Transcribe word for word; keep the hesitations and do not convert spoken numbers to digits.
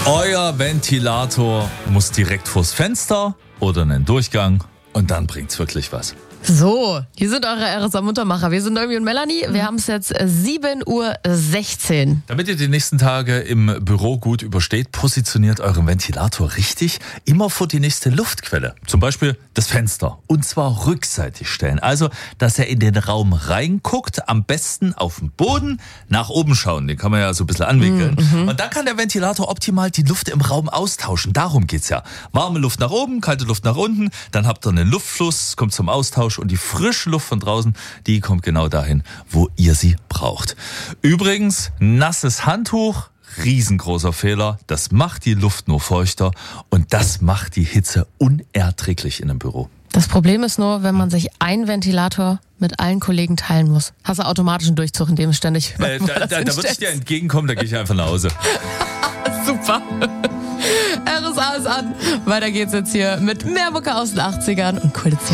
Euer Ventilator muss direkt vors Fenster oder einen Durchgang und dann bringt's wirklich was. So, hier sind eure R S A-Muntermacher. Wir sind Noemi und Melanie. Wir haben es jetzt sieben Uhr sechzehn. Damit ihr die nächsten Tage im Büro gut übersteht, positioniert euren Ventilator richtig immer vor die nächste Luftquelle. Zum Beispiel das Fenster. Und zwar rückseitig stellen. Also, dass er in den Raum reinguckt, am besten auf den Boden, nach oben schauen. Den kann man ja so ein bisschen anwinkeln. Mhm. Und dann kann der Ventilator optimal die Luft im Raum austauschen. Darum geht's ja. Warme Luft nach oben, kalte Luft nach unten. Dann habt ihr einen Luftfluss, kommt zum Austausch. Und die frische Luft von draußen, die kommt genau dahin, wo ihr sie braucht. Übrigens, nasses Handtuch, riesengroßer Fehler. Das macht die Luft nur feuchter und das macht die Hitze unerträglich in einem Büro. Das Problem ist nur, wenn man sich einen Ventilator mit allen Kollegen teilen muss. Hast du automatisch einen Durchzug, in dem ständig... Äh, da da, da würde ich dir entgegenkommen, da gehe ich einfach nach Hause. Super. R S A ist an. Weiter geht's jetzt hier mit mehr Mucke aus den achtzigern und coole